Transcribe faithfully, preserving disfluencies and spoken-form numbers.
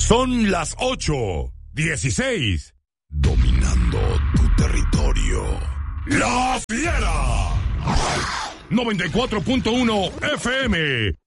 Son las ocho dieciséis. Dominando tu territorio. La Fiera. noventa y cuatro punto uno F M.